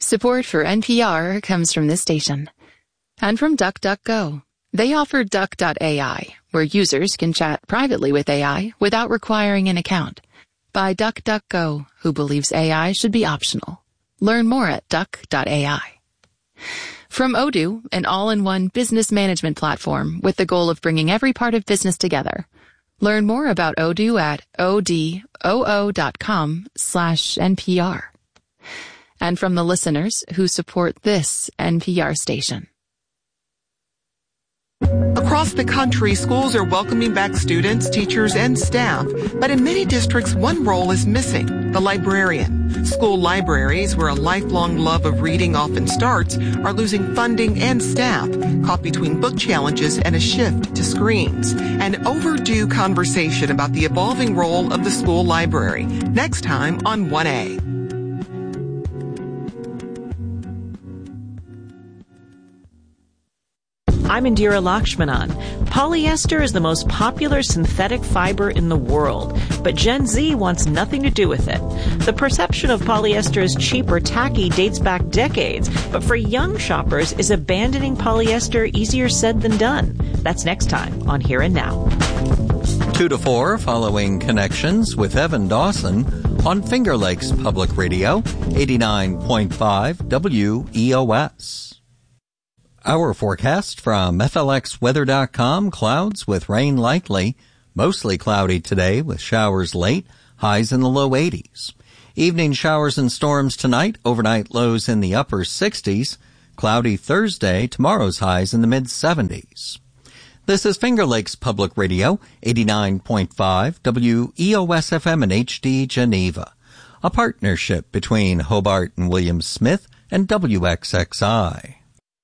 Support for NPR comes from this station. And from DuckDuckGo. They offer Duck.ai, where users can chat privately with AI without requiring an account. By DuckDuckGo, who believes AI should be optional. Learn more at Duck.ai. From Odoo, an all-in-one business management platform with the goal of bringing every part of business together. Learn more about Odoo at odoo.com/NPR. And from the listeners who support this NPR station. Across the country, schools are welcoming back students, teachers, and staff. But in many districts, one role is missing, the librarian. School libraries, where a lifelong love of reading often starts, are losing funding and staff, caught between book challenges and a shift to screens. An overdue conversation about the evolving role of the school library. Next time on 1A. I'm Indira Lakshmanan. Polyester is the most popular synthetic fiber in the world, but Gen Z wants nothing to do with it. The perception of polyester as cheap or tacky dates back decades, but for young shoppers, is abandoning polyester easier said than done? That's next time on Here and Now. 2 to 4, following Connections with Evan Dawson on Finger Lakes Public Radio, 89.5 WEOS. Our forecast from FLXweather.com, clouds with rain likely, mostly cloudy today with showers late, highs in the low 80s. Evening showers and storms tonight, overnight lows in the upper 60s, cloudy Thursday, tomorrow's highs in the mid-70s. This is Finger Lakes Public Radio, 89.5 WEOS-FM and HD Geneva, a partnership between Hobart and William Smith and WXXI.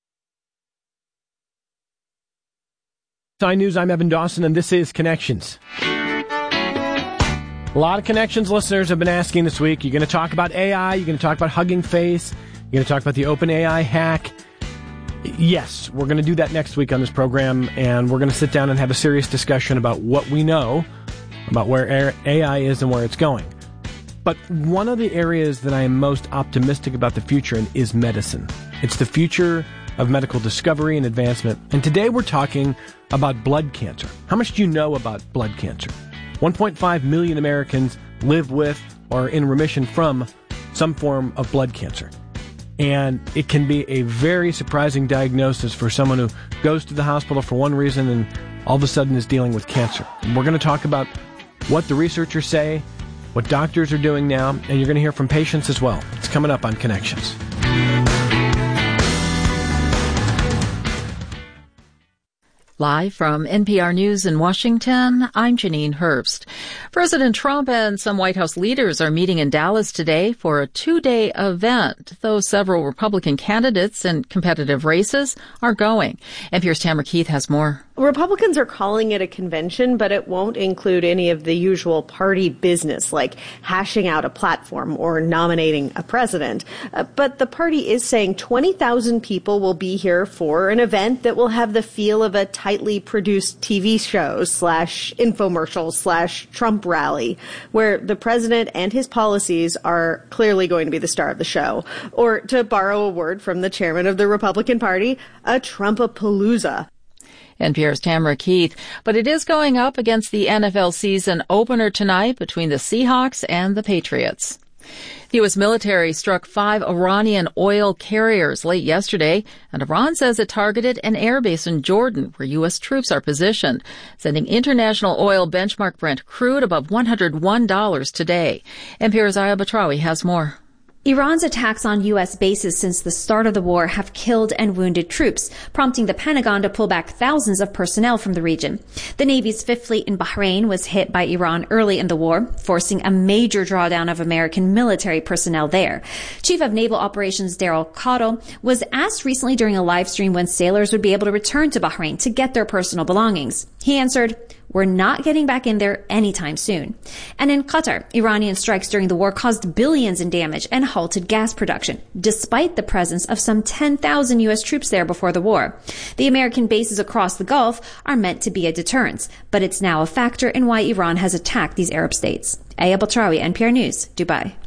News, I'm Evan Dawson, and this is Connections. A lot of Connections listeners have been asking this week, you're going to talk about AI, you're going to talk about Hugging Face, you're going to talk about the OpenAI hack. Yes, we're going to do that next week on this program, and we're going to sit down and have a serious discussion about what we know about where AI is and where it's going. But one of the areas that I am most optimistic about the future in is medicine. It's the future of medical discovery and advancement. And today we're talking about blood cancer. How much do you know about blood cancer? 1.5 million Americans live with or are in remission from some form of blood cancer. And it can be a very surprising diagnosis for someone who goes to the hospital for one reason and all of a sudden is dealing with cancer. And we're going to talk about what the researchers say, what doctors are doing now, and you're going to hear from patients as well. It's coming up on Connections. Live from NPR News in Washington, I'm Janine Herbst. President Trump and some White House leaders are meeting in Dallas today for a 2-day event, though several Republican candidates in competitive races are going. NPR's Tamara Keith has more. Republicans are calling it a convention, but it won't include any of the usual party business like hashing out a platform or nominating a president. But the party is saying 20,000 people will be here for an event that will have the feel of a tightly produced TV show / infomercial / Trump rally, where the president and his policies are clearly going to be the star of the show. Or, to borrow a word from the chairman of the Republican Party, a Trumpapalooza. NPR's Tamara Keith. But it is going up against the NFL season opener tonight between the Seahawks and the Patriots. The U.S. military struck 5 Iranian oil carriers late yesterday, and Iran says it targeted an airbase in Jordan where U.S. troops are positioned, sending international oil benchmark Brent crude above $101 today. NPR's Aya Batrawi has more. Iran's attacks on U.S. bases since the start of the war have killed and wounded troops, prompting the Pentagon to pull back thousands of personnel from the region. The Navy's Fifth Fleet in Bahrain was hit by Iran early in the war, forcing a major drawdown of American military personnel there. Chief of Naval Operations Daryl Cottle was asked recently during a live stream when sailors would be able to return to Bahrain to get their personal belongings. He answered, "We're not getting back in there anytime soon." And in Qatar, Iranian strikes during the war caused billions in damage and halted gas production, despite the presence of some 10,000 U.S. troops there before the war. The American bases across the Gulf are meant to be a deterrence, but it's now a factor in why Iran has attacked these Arab states. Aya Batrawi, NPR News, Dubai.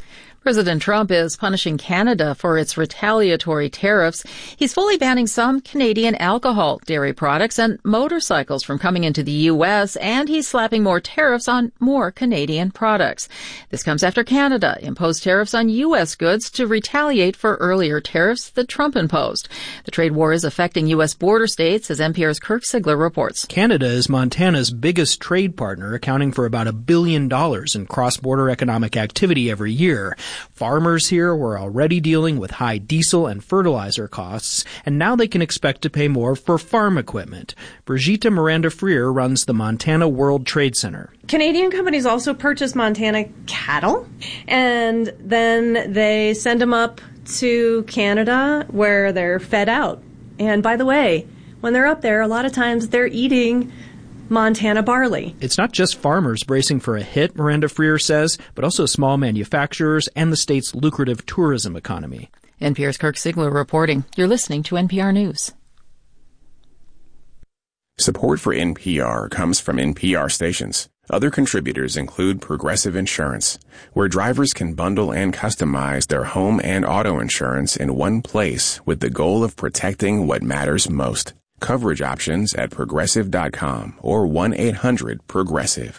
President Trump is punishing Canada for its retaliatory tariffs. He's fully banning some Canadian alcohol, dairy products, and motorcycles from coming into the U.S., and he's slapping more tariffs on more Canadian products. This comes after Canada imposed tariffs on U.S. goods to retaliate for earlier tariffs that Trump imposed. The trade war is affecting U.S. border states, as NPR's Kirk Sigler reports. Canada is Montana's biggest trade partner, accounting for about $1 billion in cross-border economic activity every year. Farmers here were already dealing with high diesel and fertilizer costs, and now they can expect to pay more for farm equipment. Brigitte Miranda-Freer runs the Montana World Trade Center. Canadian companies also purchase Montana cattle, and then they send them up to Canada where they're fed out. And by the way, when they're up there, a lot of times they're eating Montana barley. It's not just farmers bracing for a hit, Miranda-Freer says, but also small manufacturers and the state's lucrative tourism economy. NPR's Kirk Sigler reporting. You're listening to NPR News. Support for NPR comes from NPR stations. Other contributors include Progressive Insurance, where drivers can bundle and customize their home and auto insurance in one place with the goal of protecting what matters most. Coverage options at Progressive.com or 1-800-PROGRESSIVE.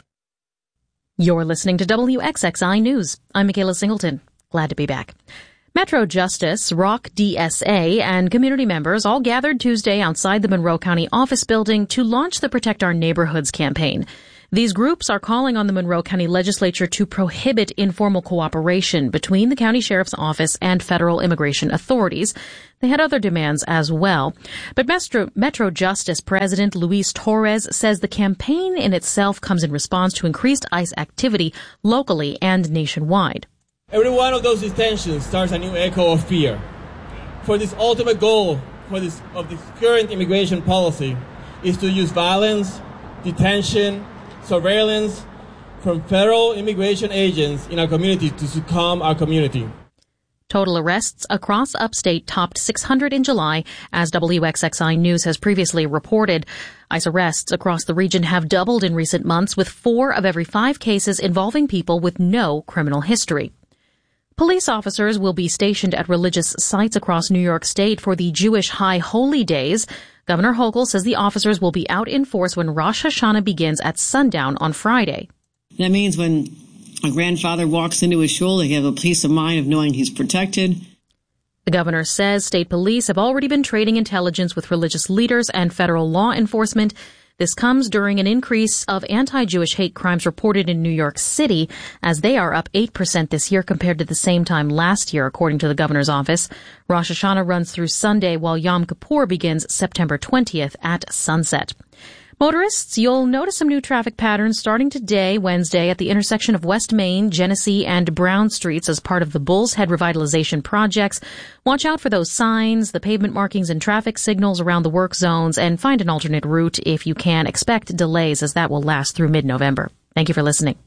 You're listening to WXXI News. I'm Michaela Singleton. Glad to be back. Metro Justice, Rock DSA, and community members all gathered Tuesday outside the Monroe County office building to launch the Protect Our Neighborhoods campaign. These groups are calling on the Monroe County Legislature to prohibit informal cooperation between the county sheriff's office and federal immigration authorities. They had other demands as well. But Metro Justice President Luis Torres says the campaign in itself comes in response to increased ICE activity locally and nationwide. Every one of those detentions starts a new echo of fear. For this ultimate goal of this current immigration policy is to use violence, detention, surveillance from federal immigration agents in our community to succumb our community. Total arrests across upstate topped 600 in July, as WXXI News has previously reported. ICE arrests across the region have doubled in recent months, with 4 of every 5 cases involving people with no criminal history. Police officers will be stationed at religious sites across New York State for the Jewish High Holy Days. Governor Hochul says the officers will be out in force when Rosh Hashanah begins at sundown on Friday. That means when a grandfather walks into a shul, they have a peace of mind of knowing he's protected. The governor says state police have already been trading intelligence with religious leaders and federal law enforcement. This comes during an increase of anti-Jewish hate crimes reported in New York City, as they are up 8% this year compared to the same time last year, according to the governor's office. Rosh Hashanah runs through Sunday, while Yom Kippur begins September 20th at sunset. Motorists, you'll notice some new traffic patterns starting today, Wednesday, at the intersection of West Main, Genesee, and Brown Streets as part of the Bull's Head revitalization projects. Watch out for those signs, the pavement markings, and traffic signals around the work zones, and find an alternate route if you can. Expect delays, as that will last through mid-November. Thank you for listening.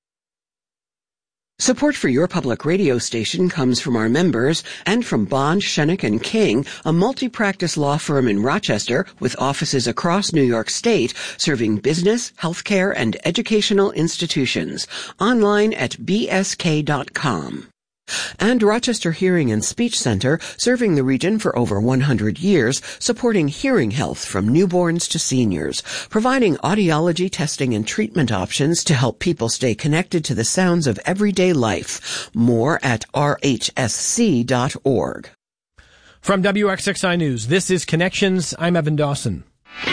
Support for your public radio station comes from our members and from Bond, Schoeneck & King, a multi-practice law firm in Rochester with offices across New York State, serving business, healthcare, and educational institutions. Online at bsk.com. And Rochester Hearing and Speech Center, serving the region for over 100 years, supporting hearing health from newborns to seniors, providing audiology testing and treatment options to help people stay connected to the sounds of everyday life. More at rhsc.org. From WXXI News, this is Connections. I'm Evan Dawson.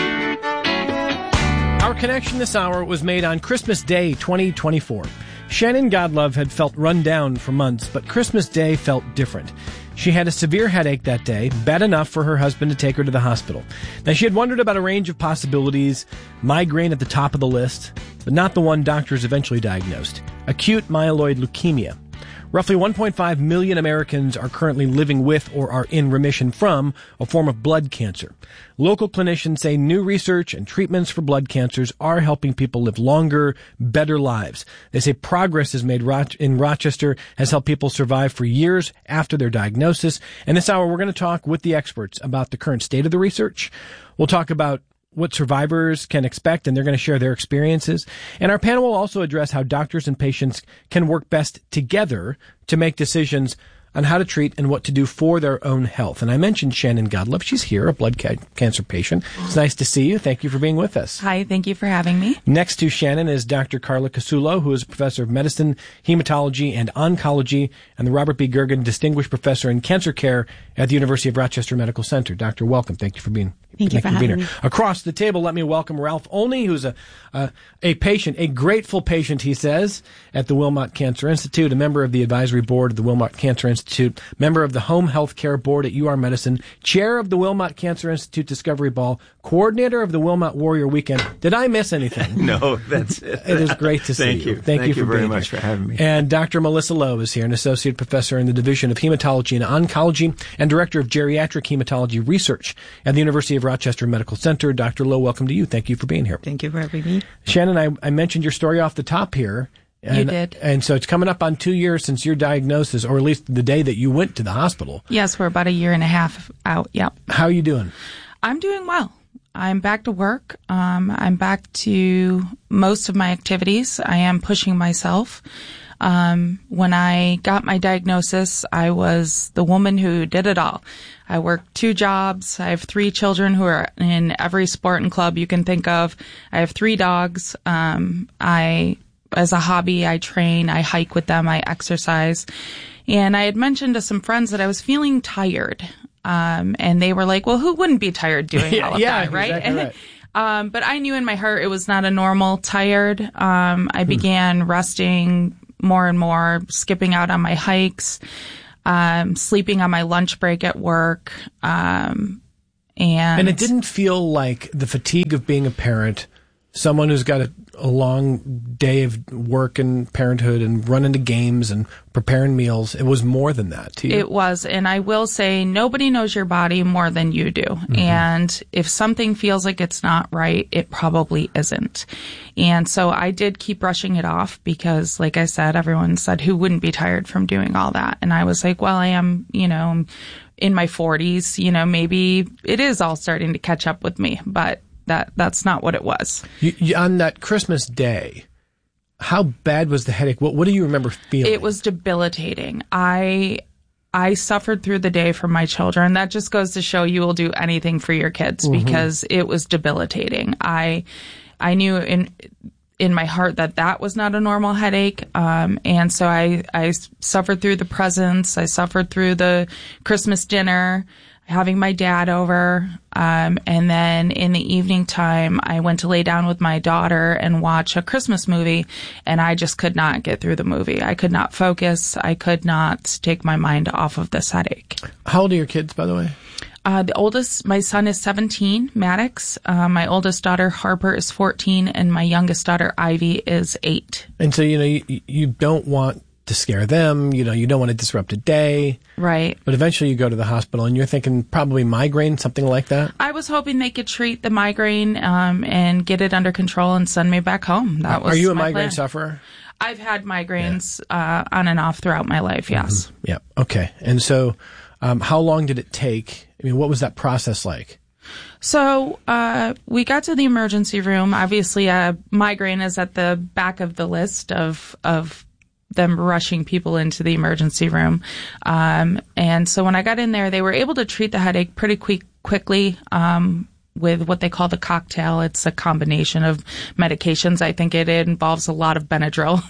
Our connection this hour was made on Christmas Day 2024. Shannon Godlove had felt run down for months, but Christmas Day felt different. She had a severe headache that day, bad enough for her husband to take her to the hospital. Now, she had wondered about a range of possibilities, migraine at the top of the list, but not the one doctors eventually diagnosed: acute myeloid leukemia. Roughly 1.5 million Americans are currently living with or are in remission from a form of blood cancer. Local clinicians say new research and treatments for blood cancers are helping people live longer, better lives. They say progress is made in Rochester has helped people survive for years after their diagnosis. And this hour, we're going to talk with the experts about the current state of the research. We'll talk about what survivors can expect, and they're going to share their experiences. And our panel will also address how doctors and patients can work best together to make decisions on how to treat and what to do for their own health. And I mentioned Shannon Godlove. She's here, a blood cancer patient. It's nice to see you. Thank you for being with us. Hi, thank you for having me. Next to Shannon is Dr. Carla Casulo, who is a professor of medicine, hematology, and oncology, and the Robert B. Gergen Distinguished Professor in Cancer Care at the University of Rochester Medical Center. Doctor, welcome. Thank you for being Thank you for having me. Across the table, let me welcome Ralph Olney, who's a patient, a grateful patient, he says, at the Wilmot Cancer Institute, a member of the advisory board of the Wilmot Cancer Institute, member of the Home Health Care Board at UR Medicine, chair of the Wilmot Cancer Institute Discovery Ball, coordinator of the Wilmot Warrior Weekend. Did I miss anything? No, that's it. It is great to see you. you. Thank you for very being much here. for having me. And Dr. Melissa Lowe is here, an associate professor in the Division of Hematology and Oncology and director of geriatric hematology research at the University of Rochester Medical Center. Dr. Lowe, welcome to you. Thank you for being here. Thank you for having me. Shannon, I mentioned your story off the top here. You did. And so it's coming up on 2 years since your diagnosis, or at least the day that you went to the hospital. Yes, we're about a year and a half out. Yep. How are you doing? I'm doing well. I'm back to work. I'm back to most of my activities. I am pushing myself. When I got my diagnosis, I was the woman who did it all. I worked 2 jobs. I have 3 children who are in every sport and club you can think of. I have 3 dogs. As a hobby, I train, I hike with them, I exercise. And I had mentioned to some friends that I was feeling tired. And they were like, well, who wouldn't be tired doing all of that, right? Exactly right. But I knew in my heart it was not a normal tired. I began resting more and more, skipping out on my hikes, sleeping on my lunch break at work. And it didn't feel like the fatigue of being a parent, someone who's got a long day of work and parenthood and running to games and preparing meals. It was more than that to you. It was. And I will say nobody knows your body more than you do. Mm-hmm. And if something feels like it's not right, it probably isn't. And so I did keep brushing it off because, like I said, everyone said, who wouldn't be tired from doing all that? And I was like, well, I am, in my 40s, maybe it is all starting to catch up with me, but that's not what it was. You, on that Christmas day, how bad was the headache? What do you remember feeling? It was debilitating. I suffered through the day for my children. That just goes to show you will do anything for your kids because it was debilitating. I knew in my heart that was not a normal headache. And so I suffered through the presents. I suffered through the Christmas dinner, having my dad over. And then in the evening time, I went to lay down with my daughter and watch a Christmas movie. And I just could not get through the movie. I could not focus. I could not take my mind off of this headache. How old are your kids, by the way? The oldest, my son is 17, Maddox. My oldest daughter, Harper, is 14. And my youngest daughter, Ivy, is 8. And so, you don't want to scare them. You don't want to disrupt a day. Right. But eventually you go to the hospital and you're thinking probably migraine, something like that? I was hoping they could treat the migraine and get it under control and send me back home. That was Are you a my migraine plan. sufferer? I've had migraines on and off throughout my life, yes. Mm-hmm. Yeah. Okay. And so how long did it take? I mean, what was that process like? So we got to the emergency room. Obviously, migraine is at the back of the list of them rushing people into the emergency room. And so when I got in there, they were able to treat the headache pretty quickly with what they call the cocktail. It's a combination of medications. I think it involves a lot of Benadryl.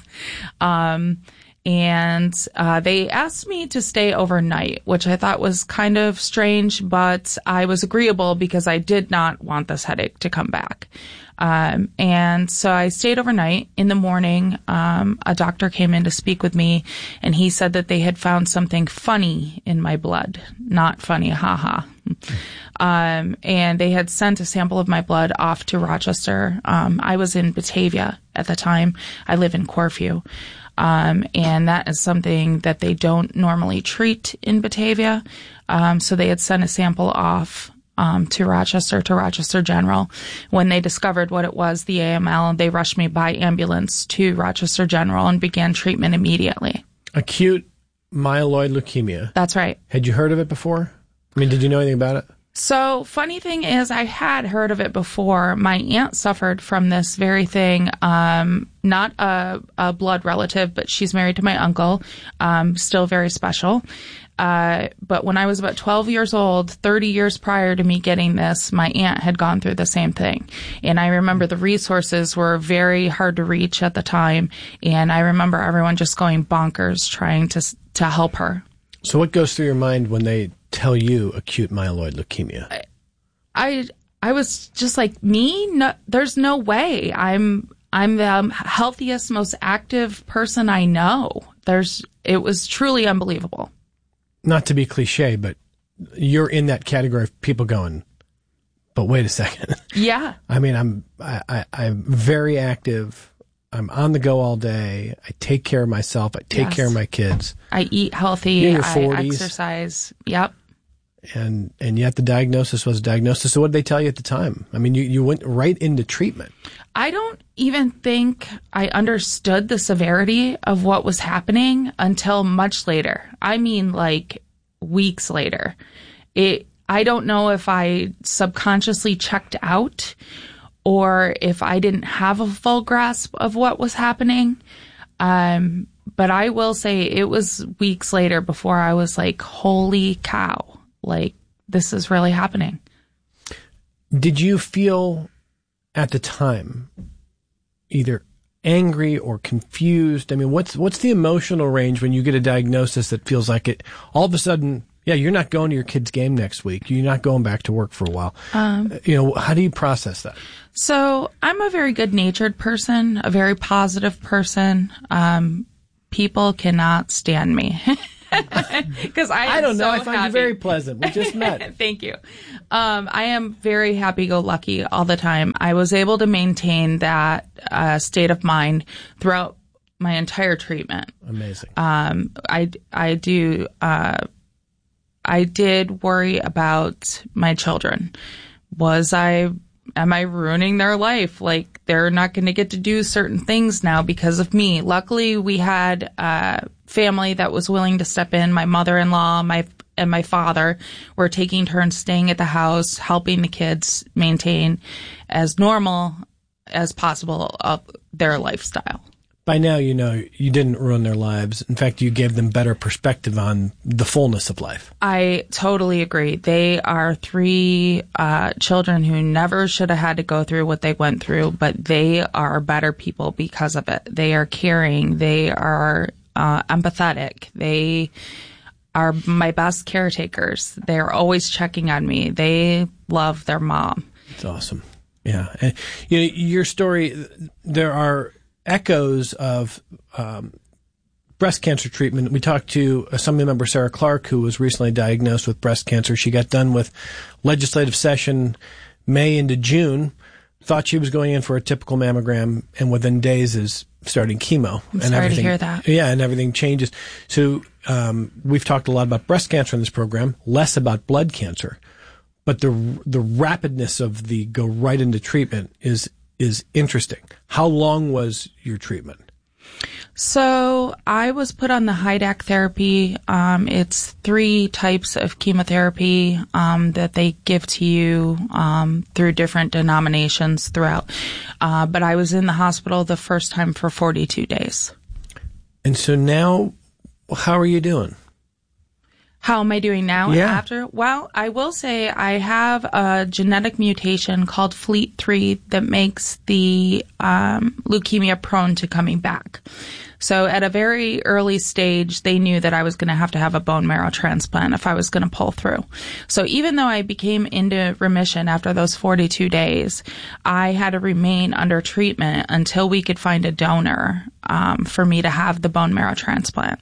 And they asked me to stay overnight, which I thought was kind of strange, but I was agreeable because I did not want this headache to come back. And so I stayed overnight. In the morning, a doctor came in to speak with me, and he said that they had found something funny in my blood. Not funny, haha. And they had sent a sample of my blood off to Rochester. I was in Batavia at the time. I live in Corfu. And that is something that they don't normally treat in Batavia. So they had sent a sample off to Rochester General. When they discovered what it was, the AML, they rushed me by ambulance to Rochester General and began treatment immediately. Acute myeloid leukemia. That's right. Had you heard of it before? I mean, did you know anything about it? So, funny thing is, I had heard of it before. My aunt suffered from this very thing. Not a blood relative, but she's married to my uncle. Still very special. But when I was about 12 years old, 30 years prior to me getting this, my aunt had gone through the same thing. And I remember the resources were very hard to reach at the time. And I remember everyone just going bonkers trying to help her. So what goes through your mind when they tell you acute myeloid leukemia? I was just like, me? No, there's no way. I'm the healthiest, most active person I know. It was truly unbelievable. Not to be cliche, but you're in that category of people going, but wait a second. Yeah. I mean, I'm very active. I'm on the go all day. I take care of myself. I take care of my kids. I eat healthy. In your I 40s. Exercise. Yep. And yet the diagnosis was a diagnosis. So what did they tell you at the time? I mean, you went right into treatment. I don't even think I understood the severity of what was happening until much later. I mean, like weeks later. I don't know if I subconsciously checked out or if I didn't have a full grasp of what was happening. But I will say it was weeks later before I was like, holy cow, like this is really happening. Did you feel at the time either angry or confused? I mean, what's the emotional range when you get a diagnosis that feels like it all of a sudden, yeah, you're not going to your kid's game next week. You're not going back to work for a while. How do you process that? So I'm a very good-natured person, a very positive person. People cannot stand me. Because I don't know. I find you very pleasant. We just met. Thank you. I am very happy-go-lucky all the time. I was able to maintain that state of mind throughout my entire treatment. Amazing. I did worry about my children. Am I ruining their life? Like, they're not going to get to do certain things now because of me. Luckily, we had family that was willing to step in. My mother-in-law, and my father were taking turns staying at the house, helping the kids maintain as normal as possible of their lifestyle. By now, you know you didn't ruin their lives. In fact, you gave them better perspective on the fullness of life. I totally agree. They are 3 children who never should have had to go through what they went through, but they are better people because of it. They are caring. They are empathetic. They are my best caretakers. They're always checking on me. They love their mom. That's awesome. Yeah. And, your story, there are echoes of breast cancer treatment. We talked to Assembly Member Sarah Clark, who was recently diagnosed with breast cancer. She got done with legislative session May into June, thought she was going in for a typical mammogram, and within days is starting chemo. I'm sorry to hear that. Yeah, and everything changes. So we've talked a lot about breast cancer in this program, less about blood cancer. But the rapidness of the go right into treatment is interesting. How long was your treatment? So I was put on the HIDAC therapy. It's 3 types of chemotherapy that they give to you through different denominations throughout. But I was in the hospital the first time for 42 days. And so now, how are you doing? How am I doing now Yeah. after? Well, I will say I have a genetic mutation called FLT3 that makes the leukemia prone to coming back. So at a very early stage, they knew that I was going to have a bone marrow transplant if I was going to pull through. So even though I became into remission after those 42 days, I had to remain under treatment until we could find a donor for me to have the bone marrow transplant.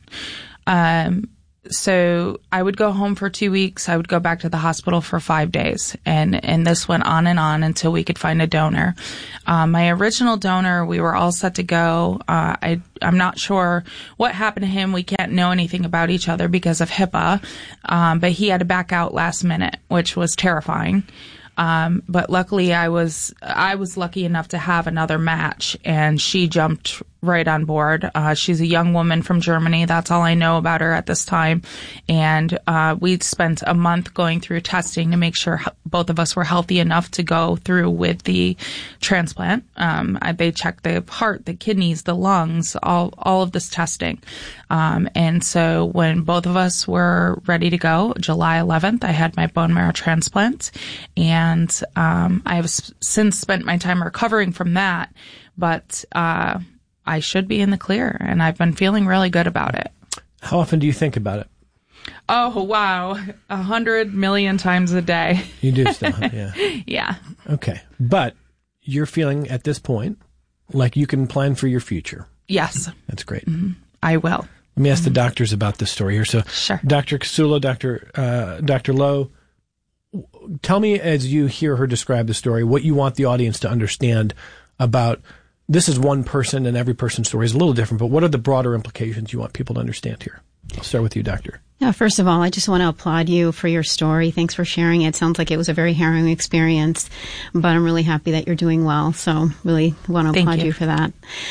So I would go home for 2 weeks. I would go back to the hospital for 5 days. And this went on and on until we could find a donor. My original donor, we were all set to go. I'm not sure what happened to him. We can't know anything about each other because of HIPAA. But he had to back out last minute, which was terrifying. But luckily I was lucky enough to have another match, and she jumped right on board. She's a young woman from Germany. That's all I know about her at this time. And we spent a month going through testing to make sure both of us were healthy enough to go through with the transplant. They checked the heart, the kidneys, the lungs, all of this testing. And so when both of us were ready to go, July 11th, I had my bone marrow transplant. And I have since spent my time recovering from that. But I should be in the clear, and I've been feeling really good about it. How often do you think about it? Oh, wow. 100 million times a day. You do still, yeah. Yeah. Okay. But you're feeling at this point like you can plan for your future. Yes. That's great. Mm-hmm. I will. Let me ask the doctors about this story here. So, sure. Dr. Kasulo, Dr. Lowe, tell me as you hear her describe the story, what you want the audience to understand about. This is one person, and every person's story is a little different, but what are the broader implications you want people to understand here? I'll start with you, Doctor. Yeah, first of all, I just want to applaud you for your story. Thanks for sharing it. Sounds like it was a very harrowing experience, but I'm really happy that you're doing well. So really want to applaud you for that.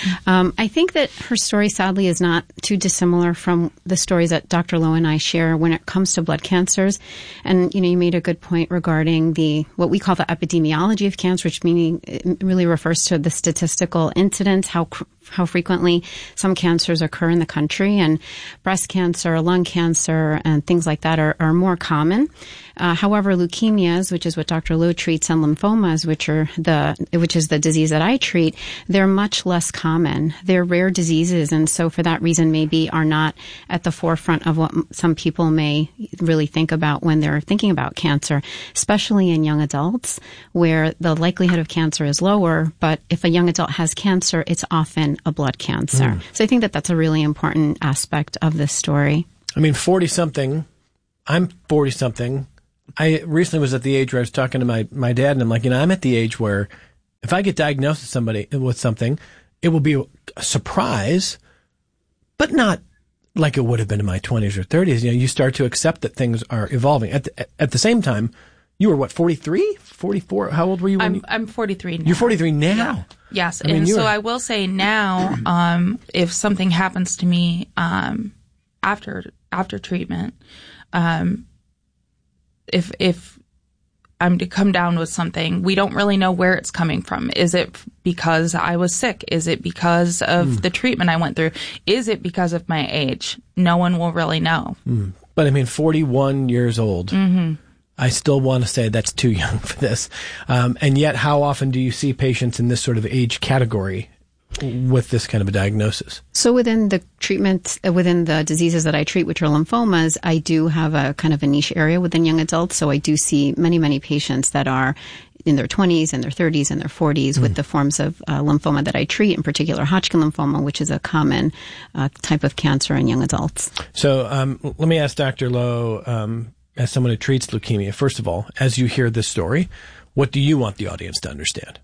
I think that her story, sadly, is not too dissimilar from the stories that Dr. Lowe and I share when it comes to blood cancers. And, you made a good point regarding what we call the epidemiology of cancer, which meaning it really refers to the statistical incidence, how frequently some cancers occur in the country, and breast cancer, lung cancer, and things like that are more common. However, leukemias, which is what Dr. Lowe treats, and lymphomas, which is the disease that I treat, they're much less common. They're rare diseases, and so for that reason maybe are not at the forefront of what some people may really think about when they're thinking about cancer, especially in young adults, where the likelihood of cancer is lower, but if a young adult has cancer, it's often a blood cancer. So I think that that's a really important aspect of this story. I mean, 40-something, I'm 40-something. I recently was at the age where I was talking to my dad, and I'm like, I'm at the age where if I get diagnosed with something, it will be a surprise, but not like it would have been in my 20s or 30s. You start to accept that things are evolving. At the same time, you were, 43? 44? How old were you? I'm 43 now. You're 43 now? Yeah. Yes. I will say now, if something happens to me after treatment, if I'm to come down with something, we don't really know where it's coming from. Is it because I was sick? Is it because of the treatment I went through? Is it because of my age? No one will really know. But 41 years old. Mm-hmm. I still want to say that's too young for this. And yet, how often do you see patients in this sort of age category with this kind of a diagnosis? So within the treatment, within the diseases that I treat, which are lymphomas, I do have a kind of a niche area within young adults. So I do see many, many patients that are in their 20s and their 30s and their 40s with the forms of lymphoma that I treat, in particular Hodgkin lymphoma, which is a common type of cancer in young adults. So let me ask Dr. Lowe, as someone who treats leukemia, first of all, as you hear this story, what do you want the audience to understand?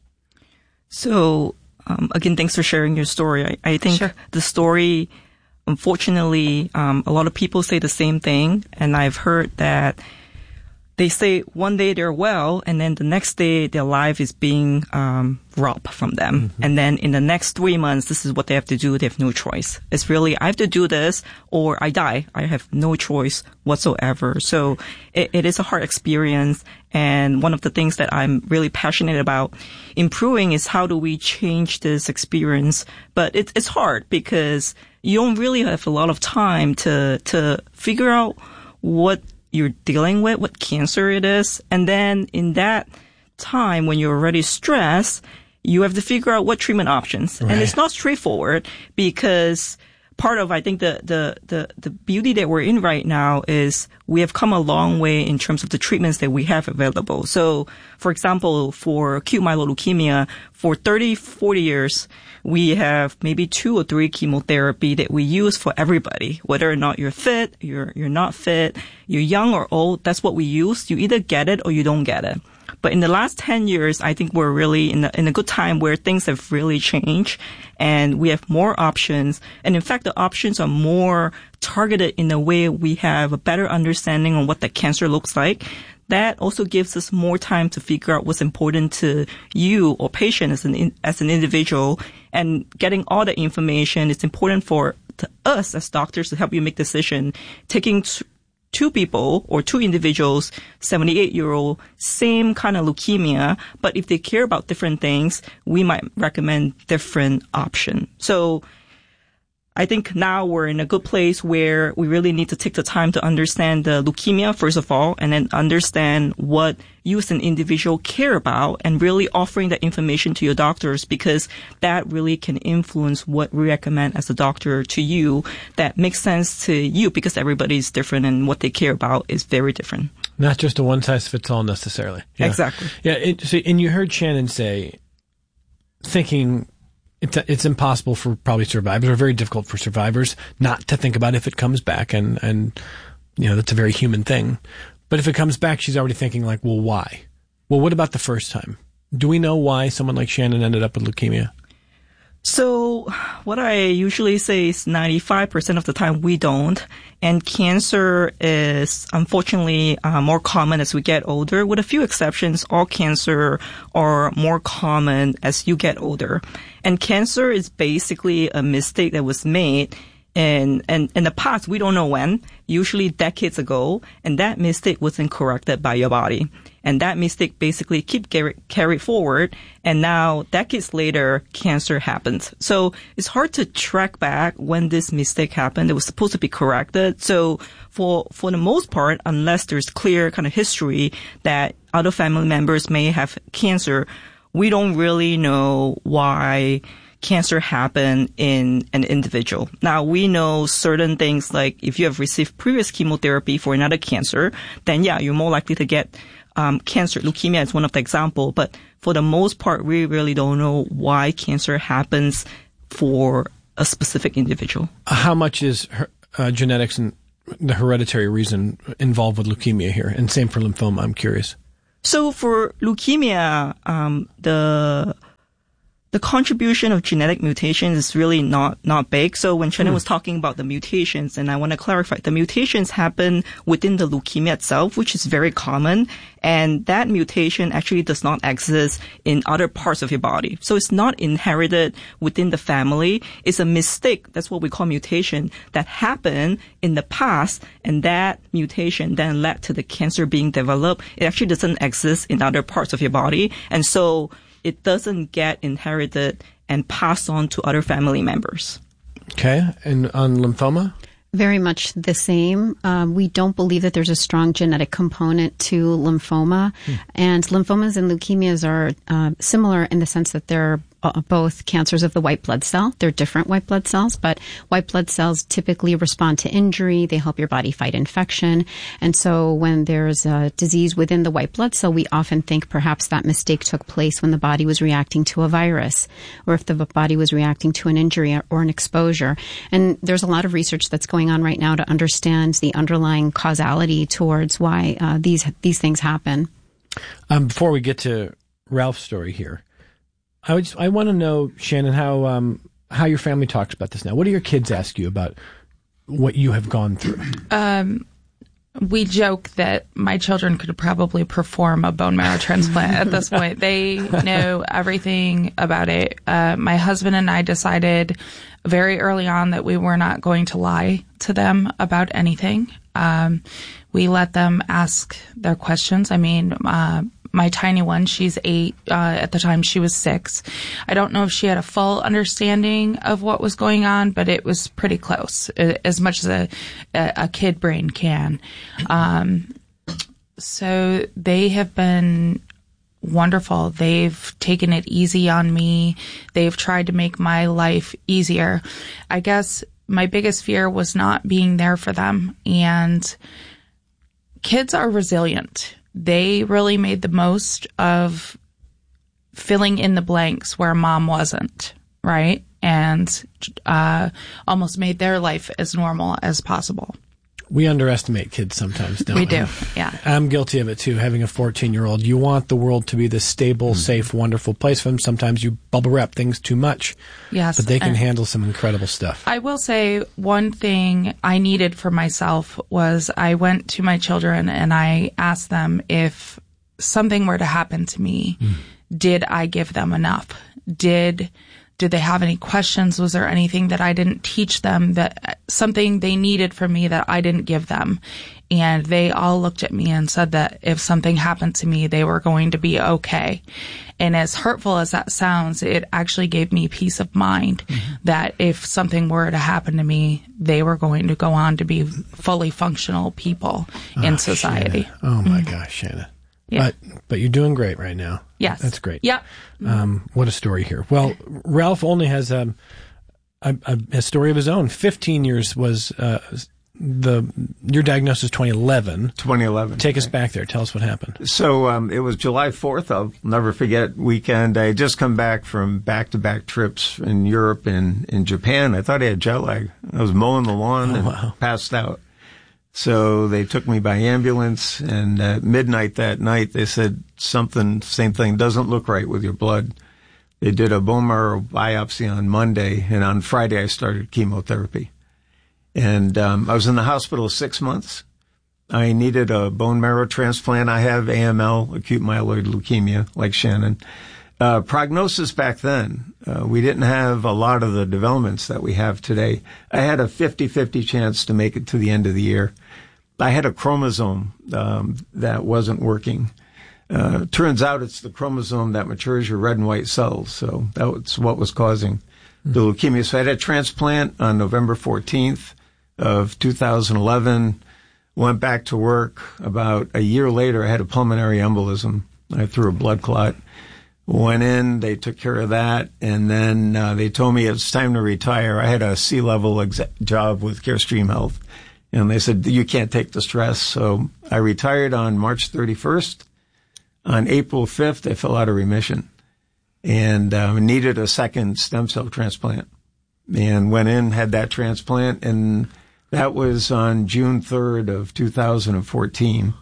So, again, thanks for sharing your story. I think the story, unfortunately, a lot of people say the same thing, and I've heard that they say one day they're well, and then the next day their life is being robbed from them. Mm-hmm. And then in the next 3 months, this is what they have to do. They have no choice. It's really, I have to do this or I die. I have no choice whatsoever. So it is a hard experience. And one of the things that I'm really passionate about improving is how do we change this experience? But it's hard because you don't really have a lot of time to figure out what you're dealing with, what cancer it is. And then in that time when you're already stressed, you have to figure out what treatment options. Right. And it's not straightforward because part of, I think, the beauty that we're in right now is we have come a long way in terms of the treatments that we have available. So, for example, for acute myeloid leukemia, for 30, 40 years, we have maybe 2 or 3 chemotherapy that we use for everybody, whether or not you're fit, you're not fit, you're young or old. That's what we use. You either get it or you don't get it. But in the last 10 years, I think we're really in a good time where things have really changed and we have more options. And in fact, the options are more targeted in a way we have a better understanding on what the cancer looks like. that also gives us more time to figure out what's important to you or patient as an individual. And getting all the information is important for us as doctors to help you make decision. Taking two people or two individuals, 78-year-old, same kind of leukemia, but if they care about different things, we might recommend different option. So I think now we're in a good place where we really need to take the time to understand the leukemia, first of all, and then understand what you as an individual care about and really offering that information to your doctors, because that really can influence what we recommend as a doctor to you that makes sense to you, because everybody is different and what they care about is very different. Not just a one-size-fits-all necessarily. Yeah. Exactly. Yeah, and you heard Shannon say, thinking it's impossible for probably survivors, or very difficult for survivors, not to think about if it comes back, and that's a very human thing. But if it comes back, she's already thinking like, well, why? Well, what about the first time? Do we know why someone like Shannon ended up with leukemia? So what I usually say is 95% of the time we don't. And cancer is unfortunately more common as we get older. With a few exceptions, all cancer are more common as you get older. And cancer is basically a mistake that was made in the past. We don't know when, usually decades ago. And that mistake wasn't corrected by your body. And that mistake basically carried forward. And now, decades later, cancer happens. So it's hard to track back when this mistake happened. It was supposed to be corrected. So for the most part, unless there's clear kind of history that other family members may have cancer, we don't really know why cancer happened in an individual. Now, we know certain things like if you have received previous chemotherapy for another cancer, then yeah, you're more likely to get cancer. Leukemia is one of the examples, but for the most part, we really don't know why cancer happens for a specific individual. How much is genetics and the hereditary reason involved with leukemia here? And same for lymphoma, I'm curious. So for leukemia, the contribution of genetic mutations is really not big. So when Shannon was talking about the mutations, and I want to clarify, the mutations happen within the leukemia itself, which is very common. And that mutation actually does not exist in other parts of your body. So it's not inherited within the family. It's a mistake. That's what we call mutation that happened in the past. And that mutation then led to the cancer being developed. It actually doesn't exist in other parts of your body. And so it doesn't get inherited and passed on to other family members. Okay. And on lymphoma? Very much the same. We don't believe that there's a strong genetic component to lymphoma. And lymphomas and leukemias are similar in the sense that they're both cancers of the white blood cell. They're different white blood cells, but white blood cells typically respond to injury. They help your body fight infection. And so when there's a disease within the white blood cell, we often think perhaps that mistake took place when the body was reacting to a virus, or if the body was reacting to an injury or an exposure. And there's a lot of research that's going on right now to understand the underlying causality towards why these things happen. Before we get to Ralph's story here, I want to know, Shannon, how your family talks about this now. What do your kids ask you about what you have gone through? We joke that my children could probably perform a bone marrow transplant at this point. They know everything about it. My husband and I decided very early on that we were not going to lie to them about anything. We let them ask their questions. I mean, my tiny one, she's 8. At the time, she was 6. I don't know if she had a full understanding of what was going on, but it was pretty close, as much as a kid brain can. So they have been wonderful. They've taken it easy on me. They've tried to make my life easier. I guess my biggest fear was not being there for them. And kids are resilient. They really made the most of filling in the blanks where mom wasn't, right? And almost made their life as normal as possible. We underestimate kids sometimes, don't we? We do, yeah. I'm guilty of it too, having a 14-year-old. You want the world to be this stable, safe, wonderful place for them. Sometimes you bubble wrap things too much. Yes. But they can handle some incredible stuff. I will say one thing I needed for myself was I went to my children and I asked them if something were to happen to me, did I give them enough? Did they have any questions? Was there anything that I didn't teach them, that something they needed from me that I didn't give them? And they all looked at me and said that if something happened to me, they were going to be okay. And as hurtful as that sounds, it actually gave me peace of mind that if something were to happen to me, they were going to go on to be fully functional people in society. Shanna. Oh my gosh, Shanna. Yeah. But you're doing great right now. Yes. That's great. Yep. What a story here. Well, Ralph only has a story of his own. 15 years was your diagnosis 2011. 2011. Take us back there. Tell us what happened. So it was July 4th. I'll never forget weekend. I had just come back from back-to-back trips in Europe and in Japan. I thought I had jet lag. I was mowing the lawn and passed out. So they took me by ambulance, and at midnight that night, they said same thing, doesn't look right with your blood. They did a bone marrow biopsy on Monday, and on Friday I started chemotherapy. And I was in the hospital 6 months. I needed a bone marrow transplant. I have AML, acute myeloid leukemia, like Shannon. Prognosis back then, we didn't have a lot of the developments that we have today. I had a 50-50 chance to make it to the end of the year. I had a chromosome that wasn't working. Turns out it's the chromosome that matures your red and white cells, so that's what was causing the leukemia. So I had a transplant on November 14th of 2011, went back to work. About a year later, I had a pulmonary embolism. I threw a blood clot. Went in, they took care of that, and then they told me it's time to retire. I had a C-level job with Carestream Health, and they said, you can't take the stress. So I retired on March 31st. On April 5th, I fell out of remission and needed a second stem cell transplant, and went in, had that transplant, and that was on June 3rd of 2014.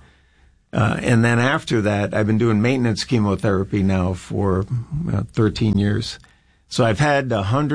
And then after that, I've been doing maintenance chemotherapy now for 13 years. So I've had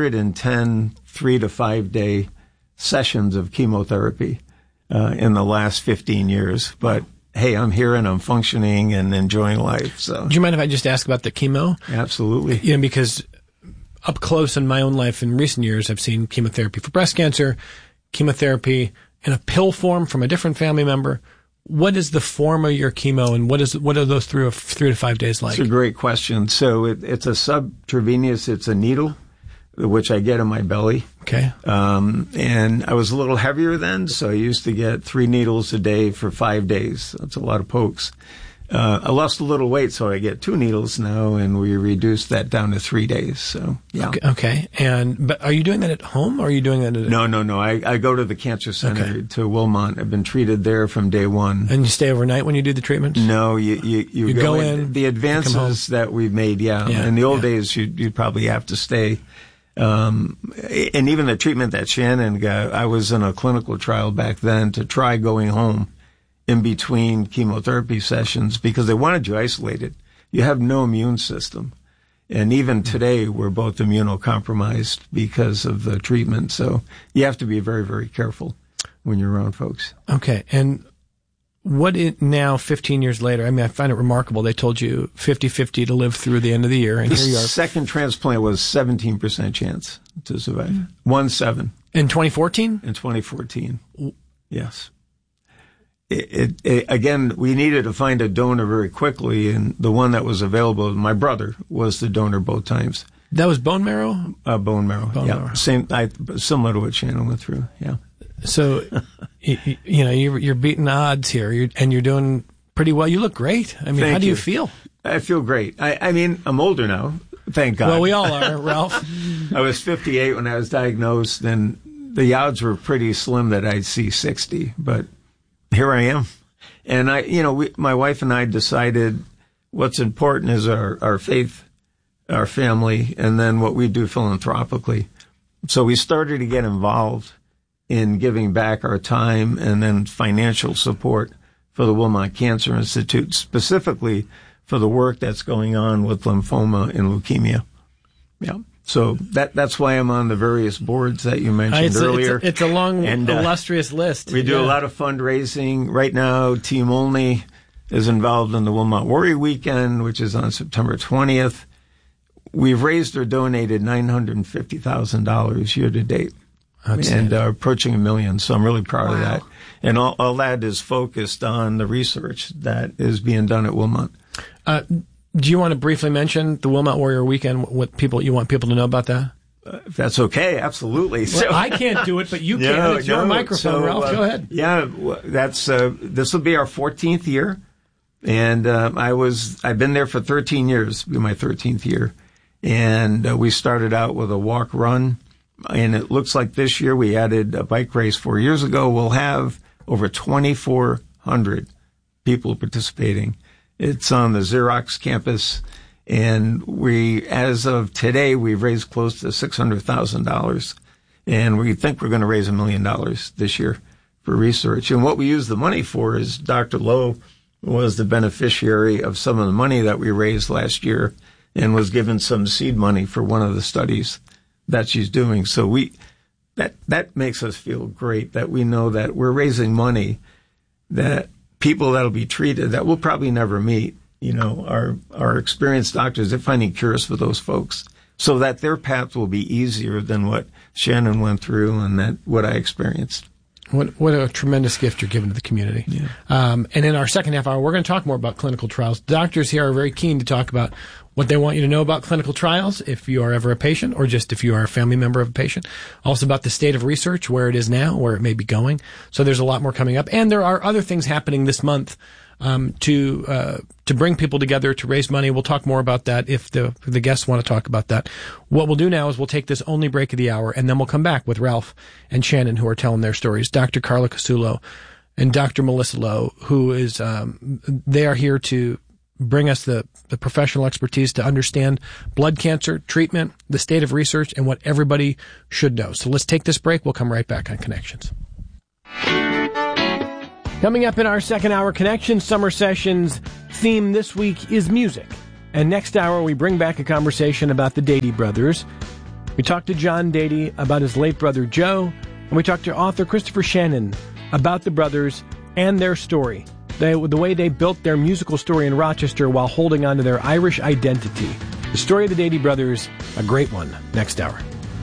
110 3 to 5 day sessions of chemotherapy in the last 15 years. But hey, I'm here and I'm functioning and enjoying life. So, do you mind if I just ask about the chemo? Absolutely. Yeah, because up close in my own life in recent years, I've seen chemotherapy for breast cancer, chemotherapy in a pill form from a different family member. What is the form of your chemo, and what are those 3 to 5 days like? It's a great question. So it's a subtravenous. It's a needle, which I get in my belly. Okay. And I was a little heavier then, so I used to get 3 needles a day for 5 days. That's a lot of pokes. I lost a little weight, so I get 2 needles now, and we reduced that down to 3 days. So, yeah. Okay. But are you doing that at home, or are you doing that at... No. I go to the cancer center, to Wilmot. I've been treated there from day one. And you stay overnight when you do the treatment? No, you go in. The advances that we've made, in the old days, you'd probably have to stay. And even the treatment that Shannon got, I was in a clinical trial back then to try going home in between chemotherapy sessions because they wanted you isolated. You have no immune system. And even today, we're both immunocompromised because of the treatment. So you have to be very, very careful when you're around folks. Okay. And now, 15 years later, I mean, I find it remarkable. They told you 50-50 to live through the end of the year. And here you are. The second transplant was 17% chance to survive. 1-7. In 2014? In 2014. Yes. Again, we needed to find a donor very quickly, and the one that was available, my brother, was the donor both times. That was bone marrow? Bone marrow, marrow. Similar to what Shannon went through, yeah. So, you're beating the odds here, and you're doing pretty well. You look great. I mean, how do you feel? I feel great. I mean, I'm older now, thank God. Well, we all are, Ralph. I was 58 when I was diagnosed, and the odds were pretty slim that I'd see 60, but here I am. And my wife and I decided what's important is our faith, our family, and then what we do philanthropically. So we started to get involved in giving back our time and then financial support for the Wilmot Cancer Institute, specifically for the work that's going on with lymphoma and leukemia. Yeah. So that's why I'm on the various boards that you mentioned earlier. It's a long, illustrious list. We do a lot of fundraising. Right now, Team Olney is involved in the Wilmot Warrior Weekend, which is on September 20th. We've raised or donated $950,000 year to date. And approaching $1 million. So I'm really proud of that. And all that is focused on the research that is being done at Wilmot. Do you want to briefly mention the Wilmot Warrior Weekend? What you want people to know about that? If that's okay, absolutely. Well, I can't do it, but you can. It's your microphone, Ralph. Go ahead. Yeah, that's this will be our 14th year, and I've been there for 13 years. It'll be my 13th year, and we started out with a walk run. And it looks like this year we added a bike race 4 years ago. We'll have over 2,400 people participating. It's on the Xerox campus. And as of today, we've raised close to $600,000. And we think we're going to raise $1 million this year for research. And what we use the money for is Dr. Lowe was the beneficiary of some of the money that we raised last year and was given some seed money for one of the studies that she's doing. So that makes us feel great that we know that we're raising money that people that'll be treated that we'll probably never meet, our experienced doctors, they're finding cures for those folks so that their path will be easier than what Shannon went through and what I experienced. What a tremendous gift you're giving to the community. Yeah. And in our second half hour, we're going to talk more about clinical trials. Doctors here are very keen to talk about what they want you to know about clinical trials if you are ever a patient or just if you are a family member of a patient. Also about the state of research, where it is now, where it may be going. So there's a lot more coming up. And there are other things happening this month to bring people together to raise money. We'll talk more about that if the guests want to talk about that. What we'll do now is we'll take this only break of the hour, and then we'll come back with Ralph and Shannon, who are telling their stories. Dr. Carla Casulo and Dr. Melissa Lowe, who is they are here to bring us the professional expertise to understand blood cancer treatment, the state of research, and what everybody should know. So let's take this break. We'll come right back on Connections. Coming up in our second hour Connections Summer Sessions theme this week is music. And next hour we bring back a conversation about the Dady brothers. We talk to John Dady about his late brother Joe, and we talk to author Christopher Shannon about the brothers and their story. The way they built their musical story in Rochester while holding on to their Irish identity. The story of the Dady brothers, a great one, next hour.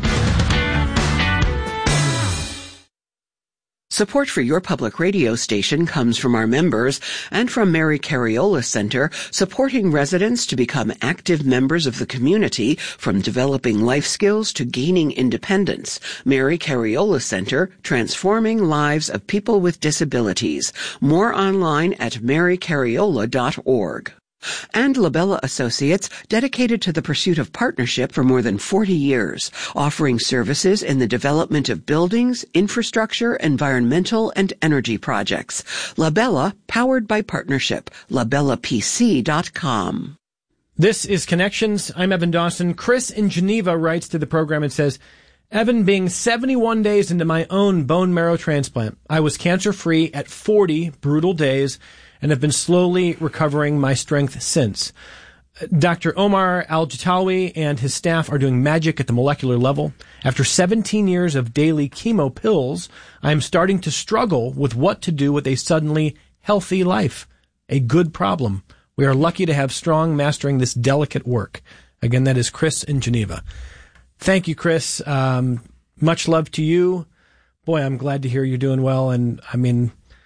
Support for your public radio station comes from our members and from Mary Cariola Center, supporting residents to become active members of the community, from developing life skills to gaining independence. Mary Cariola Center, transforming lives of people with disabilities. More online at marycariola.org. And Labella Associates, dedicated to the pursuit of partnership for more than 40 years, offering services in the development of buildings, infrastructure, environmental, and energy projects. Labella, powered by partnership. LabellaPC.com. This is Connections. I'm Evan Dawson. Chris in Geneva writes to the program and says, Evan, being 71 days into my own bone marrow transplant, I was cancer-free at 40 brutal days and have been slowly recovering my strength since. Dr. Omar Al-Jatawi and his staff are doing magic at the molecular level. After 17 years of daily chemo pills, I am starting to struggle with what to do with a suddenly healthy life. A good problem. We are lucky to have Strong mastering this delicate work. Again, that is Chris in Geneva. Thank you, Chris. Much love to you. Boy, I'm glad to hear you're doing well. And I mean,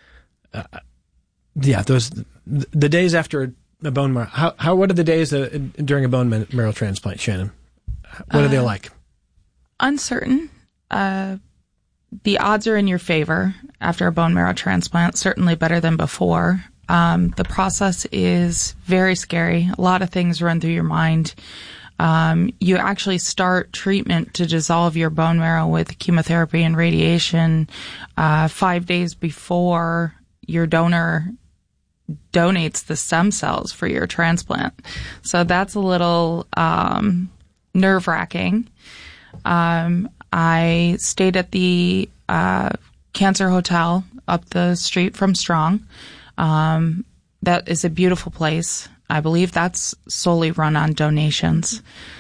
yeah, the days after a bone marrow. What are the days during a bone marrow transplant, Shannon? What are they like? Uncertain. The odds are in your favor after a bone marrow transplant. Certainly better than before. The process is very scary. A lot of things run through your mind. You actually start treatment to dissolve your bone marrow with chemotherapy and radiation 5 days before your donor donates the stem cells for your transplant. So that's a little nerve-wracking. I stayed at the Cancer Hotel up the street from Strong. That is a beautiful place. I believe that's solely run on donations.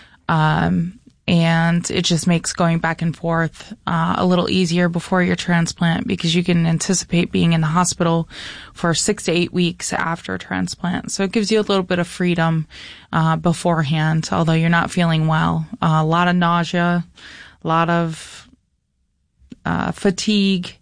And it just makes going back and forth a little easier before your transplant, because you can anticipate being in the hospital for 6 to 8 weeks after transplant. So it gives you a little bit of freedom beforehand, although you're not feeling well. A lot of nausea, a lot of fatigue,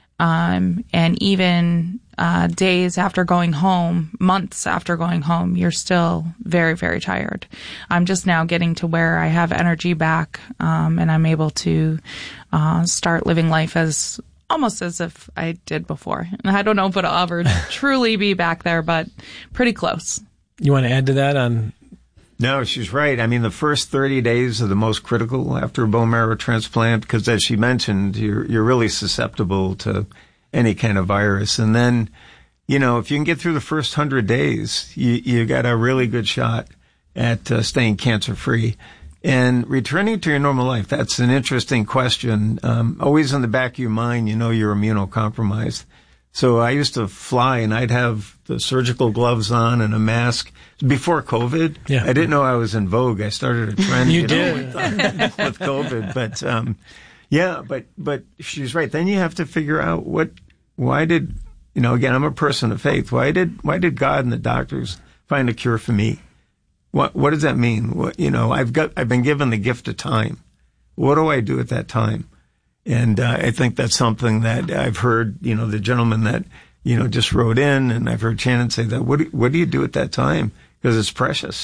and even days after going home, months after going home, you're still very, very tired. I'm just now getting to where I have energy back, and I'm able to start living life as almost as if I did before. And I don't know if it'll ever truly be back there, but pretty close. You want to add to that on? No, she's right. I mean, the first 30 days are the most critical after a bone marrow transplant, because as she mentioned, you're really susceptible to any kind of virus. And then, you know, if you can get through the first 100 days, you got a really good shot at staying cancer-free. And returning to your normal life, that's an interesting question. Always in the back of your mind, you know you're immunocompromised. So I used to fly and I'd have the surgical gloves on and a mask. Before COVID, yeah. I didn't know I was in vogue. I started a trend you did. With COVID. But yeah, but she's right. Then you have to figure out why did, you know, again, I'm a person of faith. Why did God and the doctors find a cure for me? What does that mean? You know, I've been given the gift of time. What do I do at that time? And I think that's something that I've heard, you know, the gentleman that, you know, just wrote in, and I've heard Shannon say that. What do you do at that time? Because it's precious.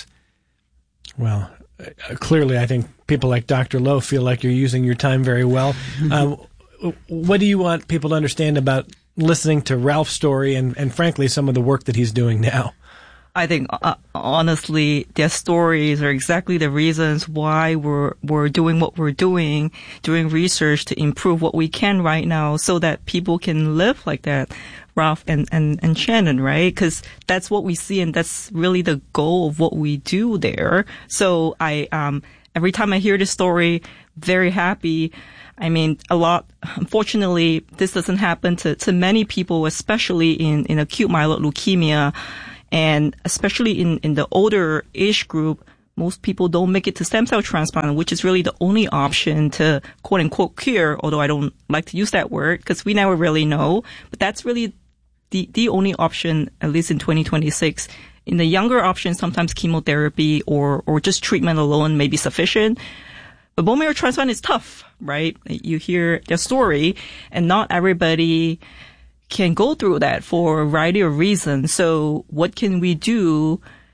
Well, clearly, I think people like Dr. Lowe feel like you're using your time very well. What do you want people to understand about listening to Ralph's story and frankly, some of the work that he's doing now? I think, honestly, their stories are exactly the reasons why we're doing what we're doing research to improve what we can right now so that people can live like that, Ralph and Shannon, right? Because that's what we see, and that's really the goal of what we do there. So every time I hear this story, very happy. I mean, unfortunately, this doesn't happen to many people, especially in acute myeloid leukemia. And especially in the older age group, most people don't make it to stem cell transplant, which is really the only option to quote unquote cure, although I don't like to use that word because we never really know. But that's really the only option, at least in 2026. In the younger options, sometimes chemotherapy or just treatment alone may be sufficient. But bone marrow transplant is tough, right? You hear their story, and not everybody can go through that for a variety of reasons. So what can we do